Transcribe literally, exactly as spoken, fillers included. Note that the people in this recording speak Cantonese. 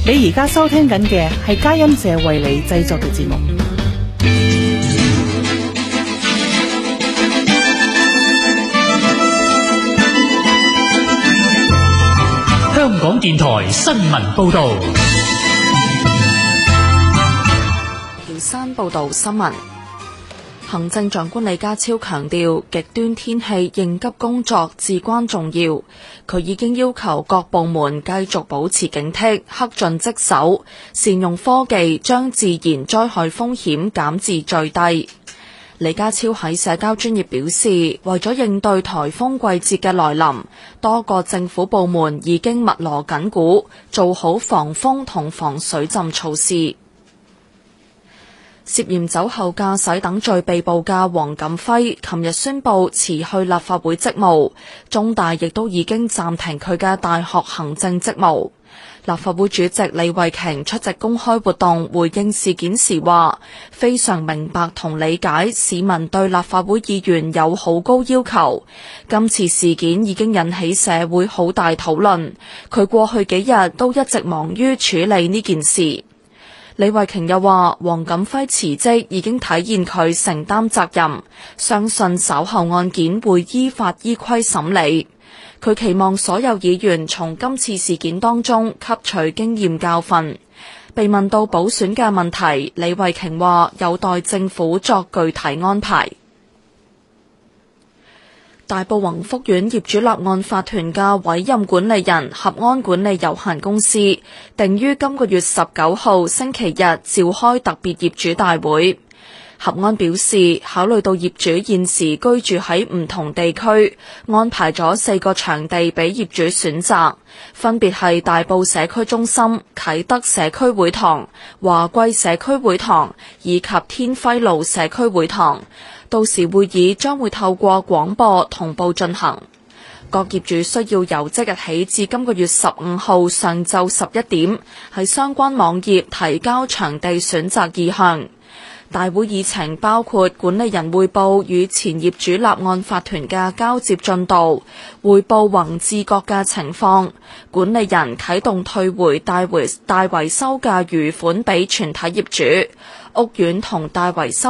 你而家收聽緊嘅係嘉欣姐為你製作嘅節目。 香港電台新聞報道。 喬山報道新聞。行政長官李家超強調，極端天氣應急工作至關重要。佢已經要求各部門繼續保持警惕，恪盡職守，善用科技，將自然災害風險減至最低。李家超喺社交專頁表示，為咗應對颱風季節嘅來臨，多個政府部門已經密鑼緊鼓，做好防風同防水浸措施。涉嫌酒後駕駛等罪被捕嘅黃錦輝，琴日宣布辭去立法會職務，中大亦都已經暫停佢嘅大學行政職務。立法會主席李慧瓊出席公開活動回應事件時話，非常明白同理解市民對立法會議員有好高要求，今次事件已經引起社會好大討論，佢過去幾日都一直忙於處理呢件事。李慧瓊又話，黃錦輝辭職已經體現佢承擔責任，相信稍後案件會依法依規審理。佢期望所有議員從今次事件當中吸取經驗教訓。被問到補選嘅問題，李慧瓊話有待政府作具體安排。大埔宏福苑業主立案法團嘅委任管理人合安管理有限公司，定於今個月十九號星期日召開特別業主大會。合安表示，考慮到業主現時居住喺唔同地區，安排咗四個場地俾業主選擇，分別係大埔社區中心、啟德社區會堂、華貴社區會堂以及天輝路社區會堂。到時會議將會透過廣播同步進行。各業主需要由即日起至今個月十五號上晝十一點喺相關網頁提交場地選擇意向。大會議程包括管理人匯報與前業主立案法團嘅交接進度，匯報宏志國嘅情況，管理人啟動退回大維大維修嘅餘款俾全體業主，屋苑同大維修